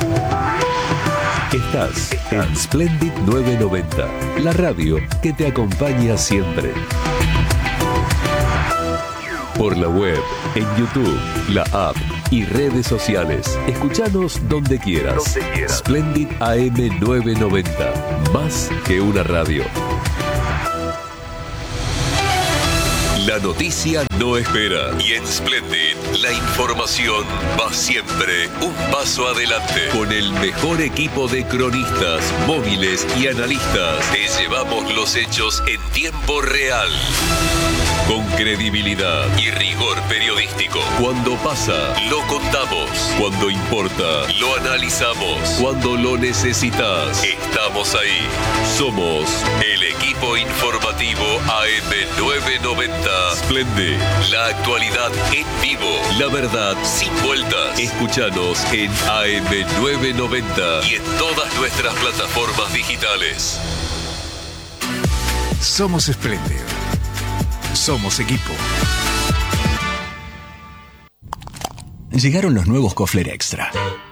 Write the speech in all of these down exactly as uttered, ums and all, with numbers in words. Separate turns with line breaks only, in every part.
Estás en Splendid novecientos noventa, la radio que te acompaña siempre. Por la web, en YouTube, la app y redes sociales. Escuchanos donde quieras. Donde quieras. Splendid A M novecientos noventa, más que una radio. La noticia no espera y en Splendid la información va siempre un paso adelante. Con el mejor equipo de cronistas, móviles y analistas te llevamos los hechos en tiempo real. Con credibilidad y rigor periodístico. Cuando pasa, lo contamos. Cuando importa, lo analizamos. Cuando lo necesitas, estamos ahí. Somos el equipo informativo A M novecientos noventa. Splendid, la actualidad en vivo. La verdad sin vueltas. Escúchanos en A M novecientos noventa y en todas nuestras plataformas digitales.
Somos Splendid. Somos equipo. Llegaron los nuevos Kofler Extra.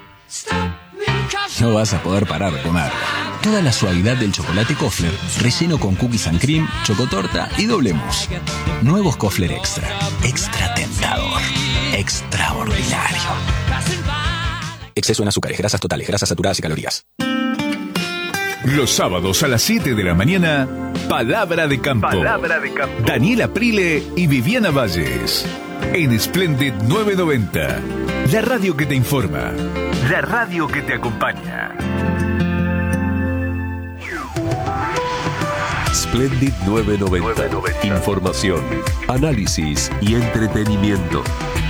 No vas a poder parar de comer. Toda la suavidad del chocolate Kofler, relleno con cookies and cream, chocotorta y doble mousse. Nuevos Kofler Extra. Extra tentador. Extraordinario. Exceso en azúcares, grasas totales, grasas saturadas y calorías.
Los sábados a las siete de la mañana, Palabra de Campo. Palabra de Campo. Daniela Prile y Viviana Valles. En Splendid novecientos noventa. La radio que te informa. La radio que te acompaña.
Splendid novecientos noventa. Información, análisis y entretenimiento.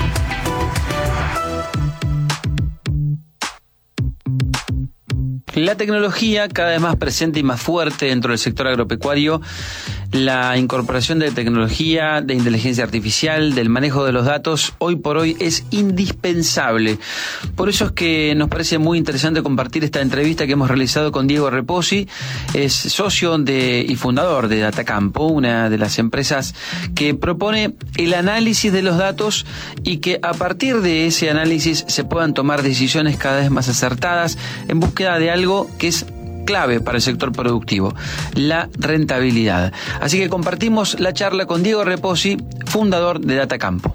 La tecnología cada vez más presente y más fuerte dentro del sector agropecuario, la incorporación de tecnología, de inteligencia artificial, del manejo de los datos, hoy por hoy es indispensable. Por eso es que nos parece muy interesante compartir esta entrevista que hemos realizado con Diego Reposi. Es socio de, y fundador de Datacampo, una de las empresas que propone el análisis de los datos y que a partir de ese análisis se puedan tomar decisiones cada vez más acertadas en búsqueda de algo que es clave para el sector productivo, la rentabilidad. Así que compartimos la charla con Diego Reposi, fundador de Datacampo.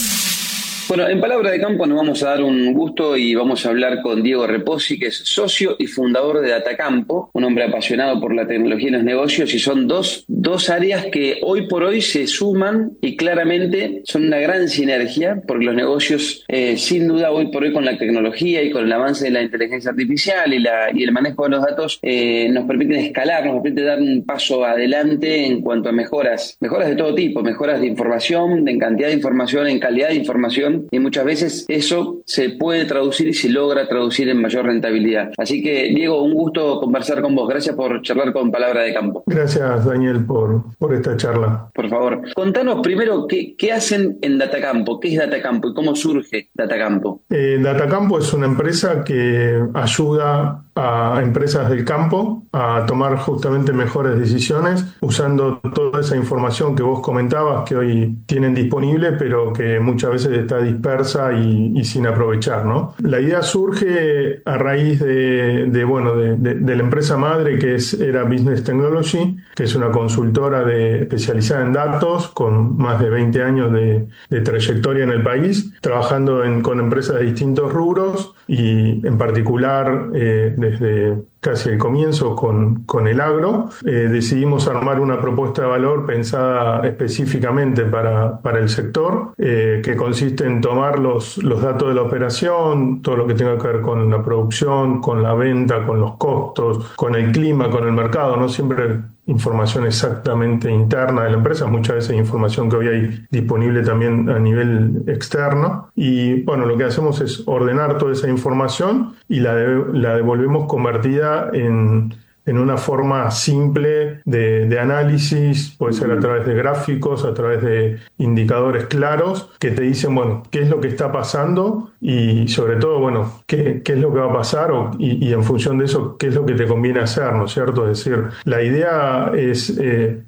Bueno, en Palabra de Campo nos vamos a dar un gusto y vamos a hablar con Diego Reposi, que es socio y fundador de Datacampo, un hombre apasionado por la tecnología y los negocios, y son dos, dos áreas que hoy por hoy se suman y claramente son una gran sinergia, porque los negocios, eh, sin duda, hoy por hoy con la tecnología y con el avance de la inteligencia artificial y, la, y el manejo de los datos, eh, nos permiten escalar, nos permite dar un paso adelante en cuanto a mejoras, mejoras de todo tipo, mejoras de información, en cantidad de información, en calidad de información, y muchas veces eso se puede traducir y se logra traducir en mayor rentabilidad. Así que, Diego, un gusto conversar con vos. Gracias por charlar con Palabra de Campo.
Gracias, Daniel, por, por esta charla.
Por favor, contanos primero qué, qué hacen en Datacampo, qué es Datacampo y cómo surge Datacampo.
Eh, Datacampo es una empresa que ayuda a empresas del campo a tomar justamente mejores decisiones usando toda esa información que vos comentabas que hoy tienen disponible, pero que muchas veces está dispersa y, y sin aprovechar, ¿no? La idea surge a raíz de, de bueno, de, de, de la empresa madre, que es Era Business Technology, que es una consultora de, especializada en datos con más de veinte años de, de trayectoria en el país, trabajando en, con empresas de distintos rubros y en particular eh, desde casi el comienzo con, con el agro. Eh, decidimos armar una propuesta de valor pensada específicamente para, para el sector, eh, que consiste en tomar los, los datos de la operación, todo lo que tenga que ver con la producción, con la venta, con los costos, con el clima, con el mercado, no siempre información exactamente interna de la empresa, muchas veces información que hoy hay disponible también a nivel externo. Y bueno, lo que hacemos es ordenar toda esa información y la, de, la devolvemos convertida en, en una forma simple de, de análisis, puede ser a través de gráficos, a través de indicadores claros que te dicen, bueno, qué es lo que está pasando y sobre todo, bueno, qué, qué es lo que va a pasar o, y, y en función de eso, qué es lo que te conviene hacer, ¿no es cierto? Es decir, la idea es eh,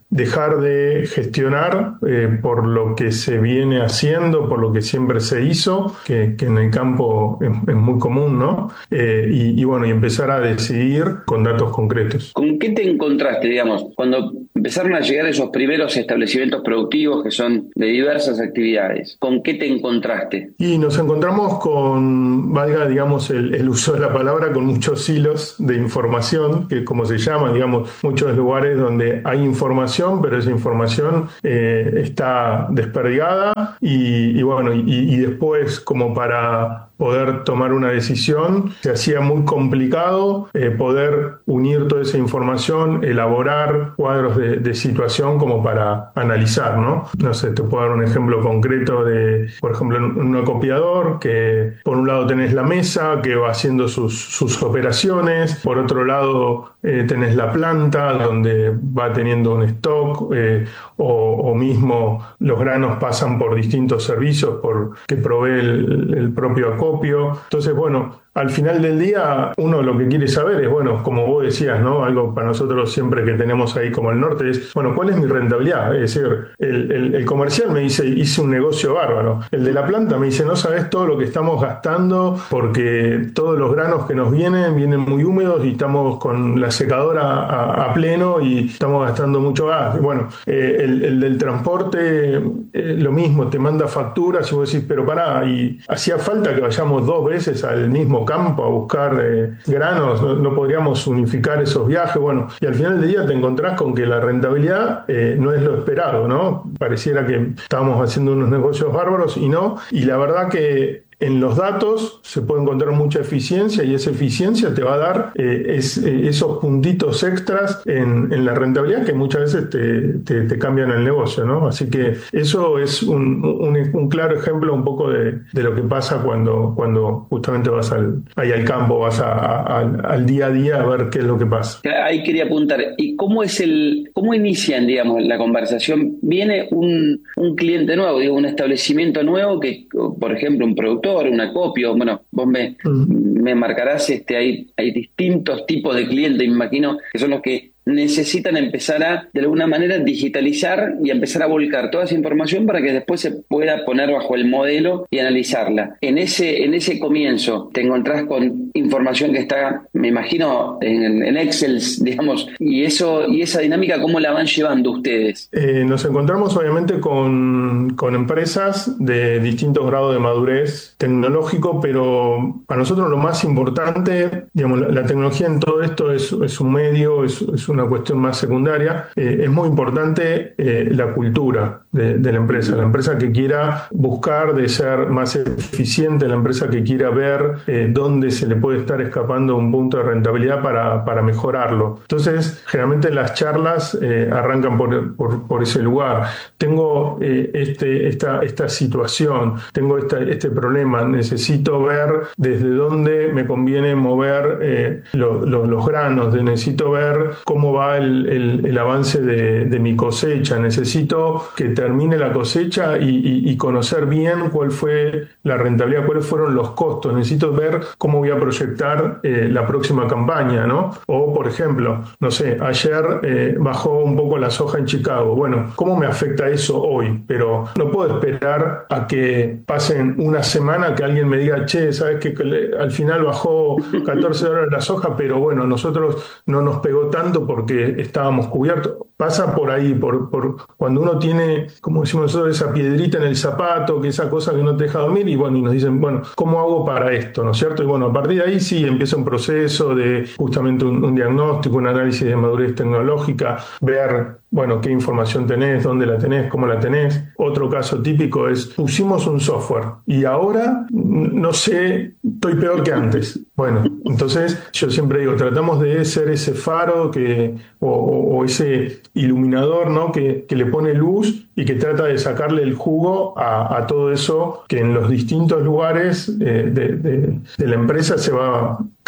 dejar de gestionar eh, por lo que se viene haciendo, por lo que siempre se hizo, que, que en el campo es, es muy común, ¿no? Eh, y, y bueno, y empezar a decidir con datos concretos.
¿Con qué te encontraste, digamos, cuando empezaron a llegar esos primeros establecimientos productivos que son de diversas actividades? ¿Con qué te encontraste?
Y nos encontramos con, valga, digamos, el, el uso de la palabra, con muchos hilos de información, que como se llama, digamos, muchos lugares donde hay información, pero esa información eh, está desperdigada y, y bueno, y, y después como para poder tomar una decisión, se hacía muy complicado eh, poder unir toda esa información, elaborar cuadros de, de situación como para analizar, ¿no? No sé, te puedo dar un ejemplo concreto de, por ejemplo, en un acopiador, que por un lado tenés la mesa que va haciendo sus, sus operaciones, por otro lado eh, tenés la planta donde va teniendo un stock, eh, o, o mismo los granos pasan por distintos servicios por, que provee el, el propio acopio. Entonces, bueno, al final del día uno lo que quiere saber es, bueno, como vos decías, ¿no? Algo para nosotros siempre que tenemos ahí como el norte es, bueno, ¿cuál es mi rentabilidad? Es decir, el, el, el comercial me dice, hice un negocio bárbaro. El de la planta me dice, no sabés todo lo que estamos gastando porque todos los granos que nos vienen, vienen muy húmedos y estamos con la secadora a, a pleno y estamos gastando mucho gas. Y bueno, eh, el, el del transporte, eh, lo mismo, te manda facturas y vos decís, pero pará, y hacía falta que vayamos dos veces al mismo campo a buscar eh, granos, no, no podríamos unificar esos viajes, bueno, y al final del día te encontrás con que la rentabilidad eh, no es lo esperado, ¿no? Pareciera que estábamos haciendo unos negocios bárbaros y no, y la verdad que en los datos se puede encontrar mucha eficiencia y esa eficiencia te va a dar eh, es, eh, esos puntitos extras en, en la rentabilidad que muchas veces te, te, te cambian el negocio, ¿no? Así que eso es un, un, un claro ejemplo un poco de, de lo que pasa cuando, cuando justamente vas al, ahí al campo, vas a, a, al, al día a día a ver qué es lo que pasa.
Ahí quería apuntar. ¿Y cómo es el, cómo inician, digamos, la conversación? Viene un, un cliente nuevo, digo, un establecimiento nuevo que, por ejemplo, un productor, un acopio, bueno, vos me, uh-huh. me marcarás, este, hay, hay distintos tipos de clientes, me imagino, que son los que necesitan empezar a, de alguna manera, digitalizar y empezar a volcar toda esa información para que después se pueda poner bajo el modelo y analizarla. En ese, en ese comienzo te encontrás con información que está, me imagino, en, en Excel, digamos, y eso y esa dinámica, ¿cómo la van llevando ustedes?
Eh, nos encontramos obviamente con, con empresas de distintos grados de madurez tecnológico, pero para nosotros lo más importante, digamos, la, la tecnología en todo esto es, es un medio, es, es una cuestión más secundaria. Eh, es muy importante eh, la cultura de, de la empresa, la empresa que quiera buscar de ser más eficiente, la empresa que quiera ver eh, dónde se le puede estar escapando un punto de rentabilidad para, para mejorarlo. Entonces, generalmente las charlas eh, arrancan por, por, por ese lugar. Tengo eh, este, esta, esta situación, tengo esta, este problema, necesito ver desde dónde me conviene mover eh, lo, lo, los granos, necesito ver cómo va el, el, el avance de, de mi cosecha, necesito que termine la cosecha y, y, y conocer bien cuál fue la rentabilidad, cuáles fueron los costos, necesito ver cómo voy a proyectar eh, la próxima campaña, ¿no? O, por ejemplo, no sé, ayer eh, bajó un poco la soja en Chicago, bueno, ¿cómo me afecta eso hoy? Pero no puedo esperar a que pasen una semana que alguien me diga, che, ¿sabes qué? Que al final bajó catorce dólares la soja, pero bueno, nosotros no nos pegó tanto porque estábamos cubiertos. Pasa por ahí, por, por cuando uno tiene, como decimos nosotros, esa piedrita en el zapato, que esa cosa que no te deja dormir, y bueno, y nos dicen, bueno, ¿cómo hago para esto? ¿No es cierto? Y bueno, a partir de ahí sí empieza un proceso de justamente un, un diagnóstico, un análisis de madurez tecnológica, ver, bueno, qué información tenés, dónde la tenés, cómo la tenés. Otro caso típico es, pusimos un software y ahora, no sé, estoy peor que antes. Bueno, entonces yo siempre digo, tratamos de ser ese faro que, o, o ese iluminador, ¿no? que, que le pone luz y que trata de sacarle el jugo a, a todo eso que en los distintos lugares eh, de, de, de la empresa se va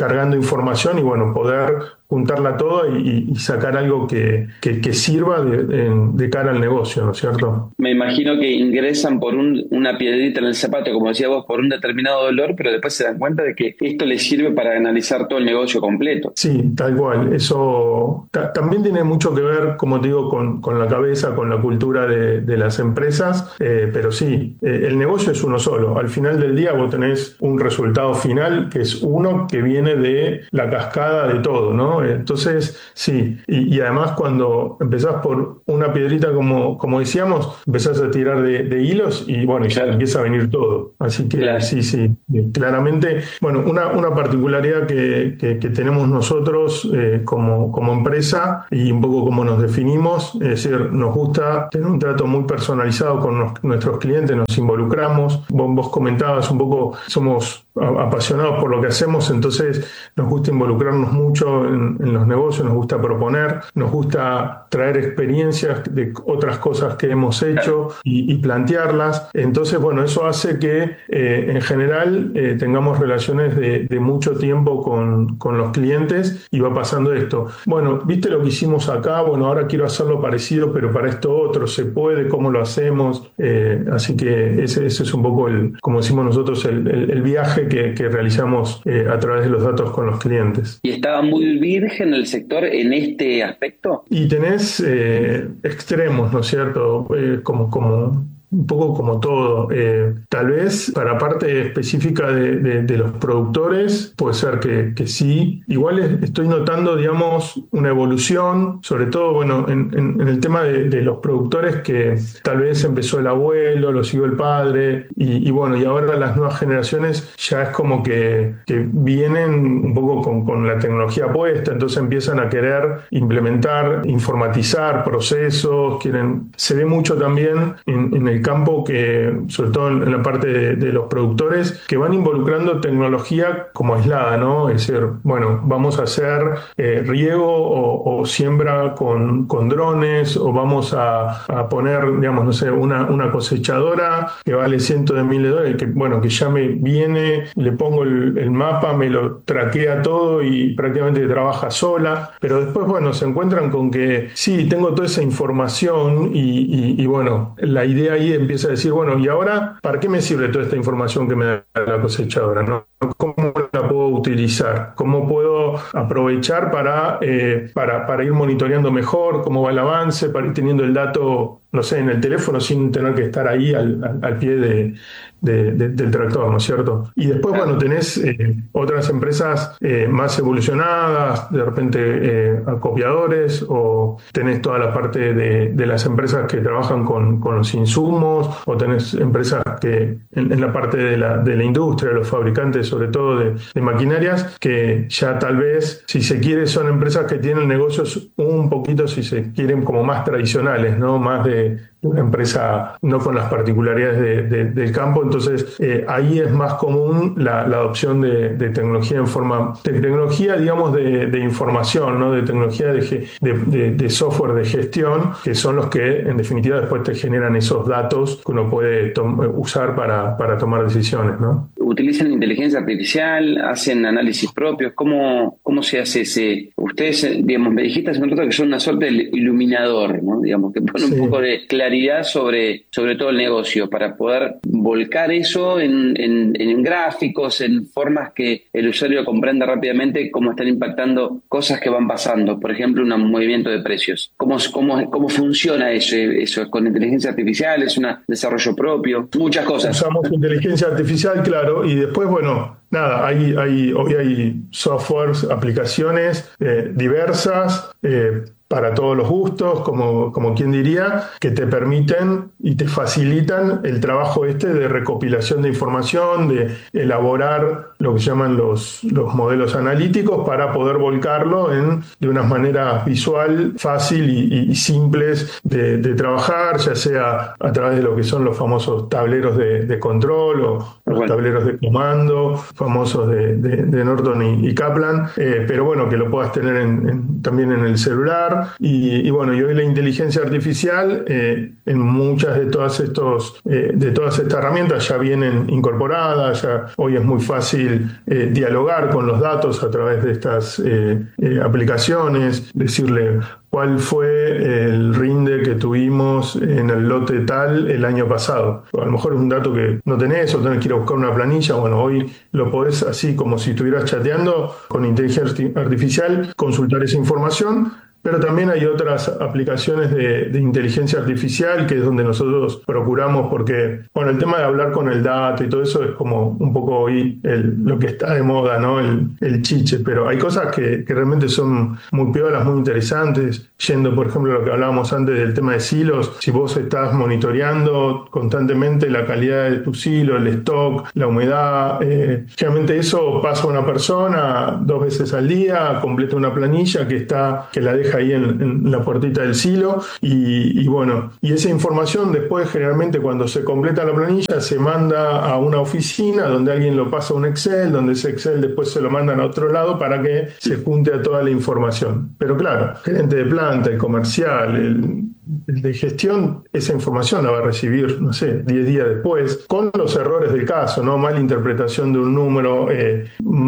cargando información y bueno, poder juntarla toda y, y sacar algo que, que, que sirva de, de, de cara al negocio, ¿no es cierto?
Me imagino que ingresan por un, una piedrita en el zapato, como decía vos, por un determinado dolor, pero después se dan cuenta de que esto les sirve para analizar todo el negocio completo.
Sí, tal cual. Eso ta- también tiene mucho que ver, como te digo, con, con la cabeza, con la cultura de, de las empresas, eh, pero sí, eh, el negocio es uno solo. Al final del día vos tenés un resultado final que es uno que viene de la cascada de todo, ¿no? Entonces, sí, y, y además cuando empezás por una piedrita, como, como decíamos, empezás a tirar de, de hilos y bueno, ya
Claro.
empieza a venir todo. Así que
Claro.
sí, sí, claramente. Bueno, una, una particularidad que, que, que tenemos nosotros eh, como, como empresa y un poco como nos definimos, es decir, nos gusta tener un trato muy personalizado con nos, nuestros clientes, nos involucramos. Vos, vos comentabas un poco, somos apasionados por lo que hacemos, entonces nos gusta involucrarnos mucho en, en los negocios, nos gusta proponer, nos gusta traer experiencias de otras cosas que hemos hecho y, y plantearlas. Entonces, bueno, eso hace que eh, en general eh, tengamos relaciones de, de mucho tiempo con, con los clientes y va pasando esto. Bueno, ¿viste lo que hicimos acá? Bueno, ahora quiero hacerlo parecido, pero para esto otro, ¿se puede? ¿Cómo lo hacemos? Eh, así que ese, ese es un poco, el, como decimos nosotros, el, el, el viaje Que, que realizamos eh, a través de los datos con los clientes.
¿Y estaba muy virgen el sector en este aspecto?
Y tenés eh, extremos, ¿no es cierto? Eh, como, como un poco como todo. Eh, tal vez para parte específica de, de, de los productores puede ser que, que sí. Igual es, estoy notando, digamos, una evolución, sobre todo, bueno, en, en, en el tema de, de los productores que tal vez empezó el abuelo, lo siguió el padre y, y bueno, y ahora las nuevas generaciones ya es como que, que vienen un poco con, con la tecnología puesta, entonces empiezan a querer implementar, informatizar procesos, quieren, se ve mucho también en, en el campo que, sobre todo en la parte de, de los productores, que van involucrando tecnología como aislada, ¿no? Es decir, bueno, vamos a hacer eh, riego o, o siembra con, con drones, o vamos a, a poner, digamos, no sé, una, una cosechadora que vale cientos de miles de dólares, que, bueno, que ya me viene, le pongo el, el mapa, me lo traquea todo y prácticamente trabaja sola, pero después, bueno, se encuentran con que sí, tengo toda esa información y, y, y bueno, la idea ahí empieza a decir, bueno, ¿y ahora para qué me sirve toda esta información que me da la cosechadora, ¿no? ¿Cómo la puedo utilizar? ¿Cómo puedo aprovechar para, eh, para, para ir monitoreando mejor cómo va el avance, para ir teniendo el dato, no sé, en el teléfono sin tener que estar ahí al, al, al pie de, de, de, del tractor, ¿no es cierto? Y después, bueno, tenés eh, otras empresas eh, más evolucionadas, de repente eh, acopiadores, o tenés toda la parte de, de las empresas que trabajan con, con los insumos, o tenés empresas que en, en la parte de la, de la industria, los fabricantes sobre todo de, de maquinarias, que ya tal vez, si se quiere, son empresas que tienen negocios un poquito, si se quieren, como más tradicionales, ¿no? Más de una empresa no con las particularidades de, de, del campo. Entonces eh, ahí es más común la, la adopción de, de tecnología en forma de tecnología, digamos, de, de información, ¿no? De tecnología de, de, de, de software de gestión, que son los que en definitiva después te generan esos datos que uno puede usar para, para tomar decisiones, ¿no?
¿Utilizan inteligencia artificial? ¿Hacen análisis propios? ¿Cómo, cómo se hace ese? Ustedes, digamos, me dijiste hace un rato que son una suerte de iluminador, ¿no? Digamos, que pone sí. un poco de claridad sobre, sobre todo el negocio para poder volcar eso en, en, en gráficos, en formas que el usuario comprenda rápidamente cómo están impactando cosas que van pasando. Por ejemplo, un movimiento de precios. ¿Cómo, cómo, cómo funciona eso? ¿Eso con inteligencia artificial? ¿Es un desarrollo propio? Muchas cosas.
Usamos inteligencia artificial, claro, y después, bueno, nada, hay, hay, hoy hay softwares, aplicaciones eh, diversas, eh, para todos los gustos, como, como quien diría, que te permiten y te facilitan el trabajo este de recopilación de información, de elaborar lo que llaman los, los modelos analíticos para poder volcarlo en, de una manera visual, fácil y, y simples de, de trabajar, ya sea a través de lo que son los famosos tableros de, de control o los bueno. tableros de comando, famosos de, de, de Norton y, y Kaplan, eh, pero bueno, que lo puedas tener en, en, también en el celular. trabajar. Y, y bueno, y hoy la inteligencia artificial eh, en muchas de todas, estos, eh, de todas estas herramientas ya vienen incorporadas, ya hoy es muy fácil eh, dialogar con los datos a través de estas eh, eh, aplicaciones, decirle cuál fue el rinde que tuvimos en el lote tal el año pasado. A lo mejor es un dato que no tenés o tenés que ir a buscar una planilla. Bueno, hoy lo podés así como si estuvieras chateando con inteligencia artificial, consultar esa información. Pero también hay otras aplicaciones de, de inteligencia artificial que es donde nosotros procuramos, porque, bueno, el tema de hablar con el dato y todo eso es como un poco hoy el, lo que está de moda, ¿no? El, el chiche, pero hay cosas que, que realmente son muy piolas, muy interesantes. Yendo, por ejemplo, a lo que hablábamos antes del tema de silos, si vos estás monitoreando constantemente la calidad de tu silo, el stock, la humedad, eh, generalmente eso pasa a una persona dos veces al día, completa una planilla que está, que la deja ahí en, en la puertita del silo y, y bueno, y esa información después generalmente cuando se completa la planilla se manda a una oficina donde alguien lo pasa a un Excel, donde ese Excel después se lo mandan a otro lado para que se junte a toda la información. Pero claro, gerente de planta, el comercial, el el de gestión, esa información la va a recibir, no sé, diez días después, con los errores del caso, ¿no? Mal interpretación de un número, eh,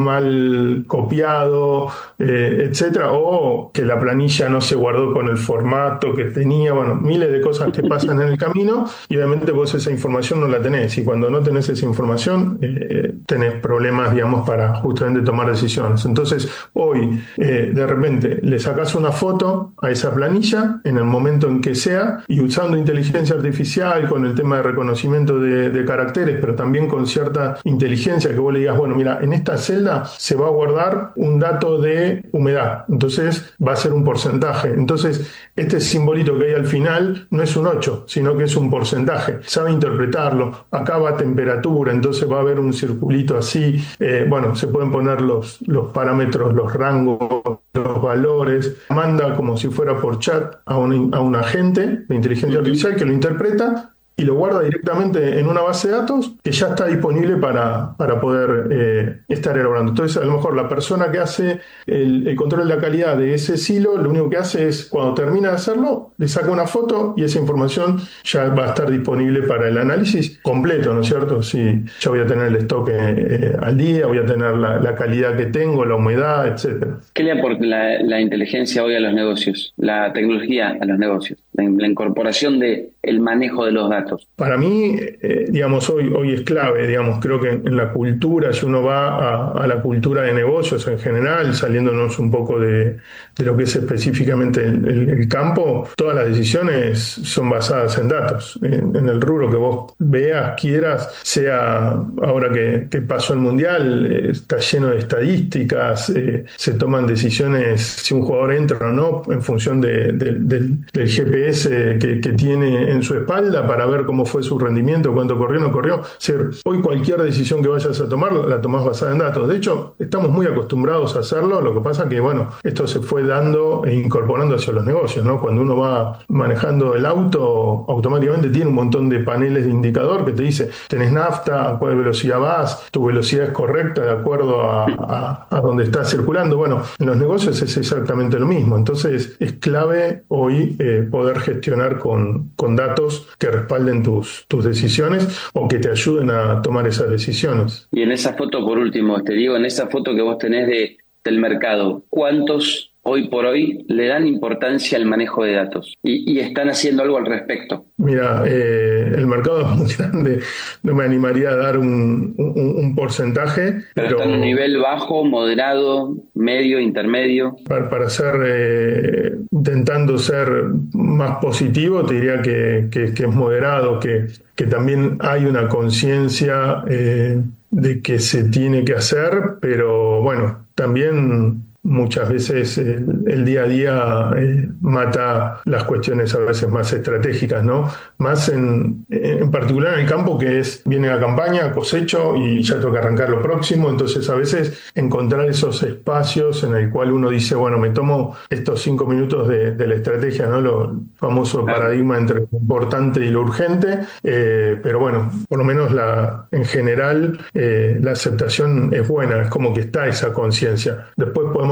mal copiado, eh, etcétera, o que la planilla no se guardó con el formato que tenía, bueno, miles de cosas que pasan en el camino y obviamente vos esa información no la tenés y cuando no tenés esa información eh, tenés problemas, digamos, para justamente tomar decisiones. Entonces, hoy, eh, de repente, le sacás una foto a esa planilla en el momento en que sea y usando inteligencia artificial con el tema de reconocimiento de, de caracteres, pero también con cierta inteligencia que vos le digas, bueno, mira, en esta celda se va a guardar un dato de humedad, entonces va a ser un porcentaje. Entonces, este simbolito que hay al final no es un ocho, sino que es un porcentaje. Sabe interpretarlo. Acá va temperatura, entonces va a haber un circulito así. Eh, bueno, se pueden poner los, los parámetros, los rangos, los valores. Manda como si fuera por chat a un, a un agente de inteligencia artificial que lo interpreta y lo guarda directamente en una base de datos que ya está disponible para, para poder eh, estar elaborando. Entonces, a lo mejor la persona que hace el, el control de la calidad de ese silo, lo único que hace es, cuando termina de hacerlo, le saca una foto y esa información ya va a estar disponible para el análisis completo, ¿no es cierto? Si yo voy a tener el stock eh, al día, voy a tener la, la calidad que tengo, la humedad, etcétera.
¿Qué le aporta la, la inteligencia hoy a los negocios, la tecnología a los negocios, la, la incorporación de el manejo de los datos?
Para mí, eh, digamos, hoy, hoy es clave, digamos, creo que en la cultura, si uno va a, a la cultura de negocios en general, saliéndonos un poco de, de lo que es específicamente el, el, el campo, todas las decisiones son basadas en datos. En, en el rubro que vos veas, quieras, sea ahora que, que pasó el Mundial, eh, está lleno de estadísticas, eh, se toman decisiones si un jugador entra o no en función de, de, del, del G P S que, que tiene en su espalda para ver cómo fue su rendimiento, cuánto corrió, no corrió. O sea, hoy cualquier decisión que vayas a tomar la tomás basada en datos. De hecho, estamos muy acostumbrados a hacerlo, lo que pasa que, bueno, esto se fue dando e incorporando hacia los negocios, ¿no? Cuando uno va manejando el auto, automáticamente tiene un montón de paneles de indicador que te dice, tenés nafta, a cuál velocidad vas, tu velocidad es correcta de acuerdo a, a, a donde estás circulando. Bueno, en los negocios es exactamente lo mismo. Entonces, es clave hoy eh, poder gestionar con, con datos que respalden tus, tus decisiones o que te ayuden a tomar esas decisiones.
Y en esa foto, por último, te digo, en esa foto que vos tenés de, del mercado, ¿cuántos hoy por hoy le dan importancia al manejo de datos y, y están haciendo algo al respecto?
Mira, eh, el mercado es muy grande, no me animaría a dar un, un, un porcentaje.
Pero, pero está en un nivel bajo, moderado, medio, intermedio.
Para, para ser, eh, intentando ser más positivo, te diría que, que, que es moderado, que, que también hay una conciencia eh, de que se tiene que hacer, pero bueno, también muchas veces el, el día a día eh, mata las cuestiones a veces más estratégicas, ¿no? Más en, en particular en el campo, que es, viene la campaña, cosecho y ya toca arrancar lo próximo. Entonces a veces encontrar esos espacios en el cual uno dice, bueno, me tomo estos cinco minutos de, de la estrategia, ¿no? Lo famoso paradigma entre lo importante y lo urgente. Eh, pero bueno, por lo menos la, en general eh, la aceptación es buena, es como que está esa conciencia. Después podemos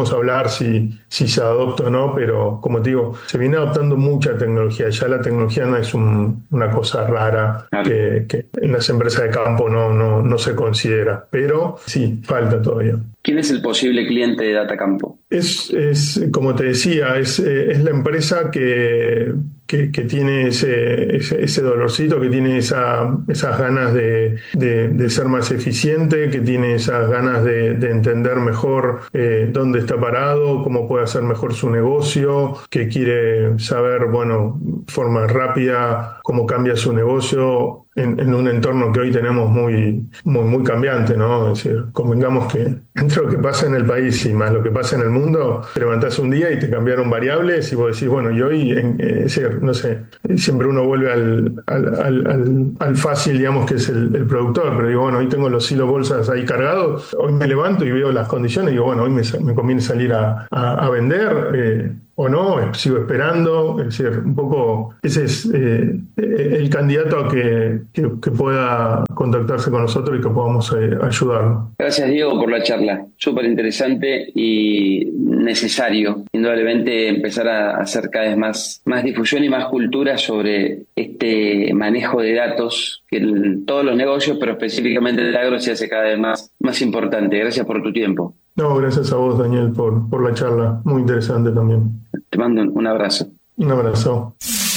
podemos hablar si, si se adopta o no, pero como te digo, se viene adoptando mucha tecnología. Ya la tecnología no es un, una cosa rara que, que en las empresas de campo no, no, no se considera, pero sí, falta todavía.
¿Quién es el posible cliente de Datacampo?
Es, es como te decía, es, es la empresa que, que, que tiene ese, ese, ese dolorcito, que tiene esa, esas ganas de, de, de ser más eficiente, que tiene esas ganas de, de entender mejor eh, dónde está parado, cómo puede hacer mejor su negocio, que quiere saber, bueno, forma rápida cómo cambia su negocio en, en un entorno que hoy tenemos muy, muy, muy cambiante, ¿no? Es decir, convengamos que entre lo que pasa en el país y más lo que pasa en el mundo, te levantás un día y te cambiaron variables y vos decís, bueno, y hoy, en, eh, es decir, no sé, siempre uno vuelve al, al, al, al, al fácil, digamos, que es el, el productor, pero digo, bueno, hoy tengo los hilos bolsas ahí cargados, hoy me levanto y veo las condiciones y digo, bueno, hoy me, me conviene salir a, a, a vender, eh, o no, sigo esperando, es decir, un poco ese es eh, el candidato a que, que, que pueda contactarse con nosotros y que podamos eh, ayudarlo.
Gracias, Diego, por la charla, súper interesante y necesario, indudablemente empezar a hacer cada vez más, más difusión y más cultura sobre este manejo de datos que en todos los negocios, pero específicamente el agro se hace cada vez más, más importante. Gracias por tu tiempo.
No, gracias a vos, Daniel, por, por la charla. Muy interesante también.
Te mando un abrazo.
Un abrazo.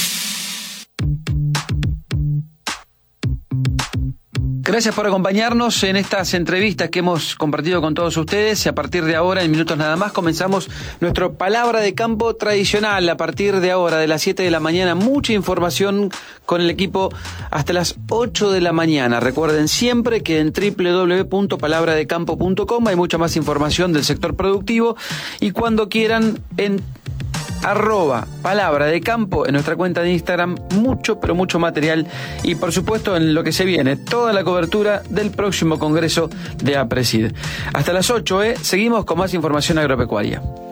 Gracias por acompañarnos en estas entrevistas que hemos compartido con todos ustedes. Y a partir de ahora, en minutos nada más, comenzamos nuestro Palabra de Campo tradicional. A partir de ahora, de las siete de la mañana, mucha información con el equipo hasta las ocho de la mañana. Recuerden siempre que en doble u doble u doble u punto palabra de campo punto com hay mucha más información del sector productivo. Y cuando quieran, en arroba Palabra de Campo, en nuestra cuenta de Instagram, mucho, pero mucho material y por supuesto en lo que se viene, toda la cobertura del próximo Congreso de APRESID. Hasta las ocho, ¿eh? Seguimos con más información agropecuaria.